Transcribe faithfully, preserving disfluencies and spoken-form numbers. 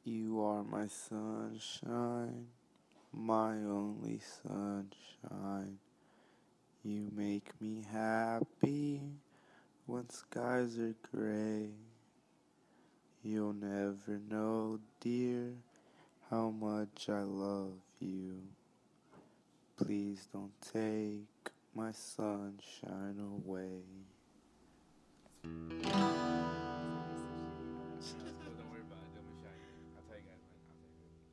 You are my sunshine, my only sunshine. You make me happy when skies are gray. You'll never know, dear, how much I love you. Please don't take my sunshine away.